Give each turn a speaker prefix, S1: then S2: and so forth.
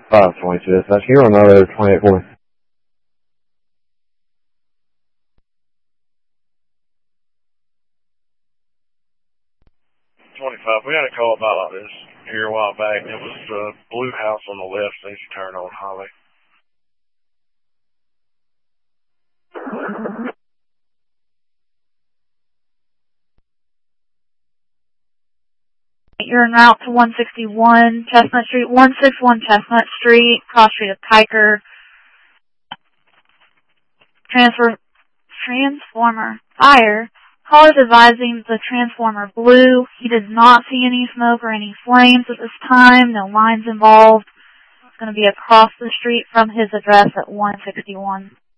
S1: 522. That's you on the 2840.
S2: 25. We had a call about this here a while back. It was the blue house on the left as you turn on Holly.
S3: You're en route to 161 Chestnut Street, 161 Chestnut Street, cross street of Kiker. Transformer fire. Callers advising the transformer blew. He did not see any smoke or any flames at this time. No lines involved. It's going to be across the street from his address at 161.